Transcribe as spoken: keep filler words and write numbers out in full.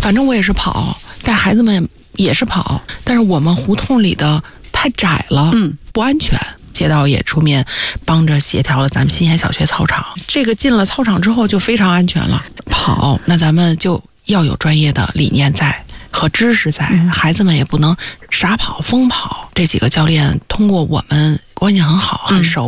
反正我也是跑，带孩子们也是跑，但是我们胡同里的太窄了， 嗯， 不安全。街道也出面帮着协调了咱们新贤小学操场，这个进了操场之后就非常安全了。跑，那咱们就要有专业的理念在和知识在， 嗯、 孩子们也不能傻跑疯跑。这几个教练通过我们关系很好很熟。